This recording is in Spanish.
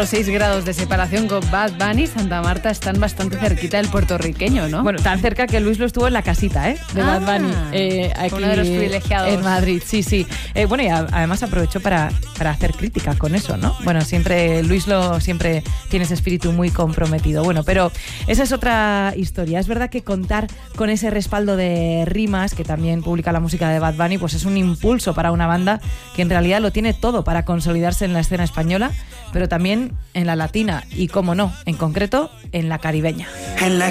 solo 6 grados de separación con Bad Bunny, Santa Marta están bastante cerquita del puertorriqueño, ¿no? Bueno, tan cerca que Luis lo estuvo en la casita, de Bad Bunny. Aquí uno de los privilegiados. En Madrid, sí. Bueno, y además aprovechó para hacer crítica con eso, ¿no? Bueno, Luis siempre tiene ese espíritu muy comprometido. Bueno, pero esa es otra historia. Es verdad que contar con ese respaldo de rimas, que también publica la música de Bad Bunny, pues es un impulso para una banda que en realidad lo tiene todo para consolidarse en la escena española, pero también en la latina y, cómo no, en concreto, en la caribeña. En la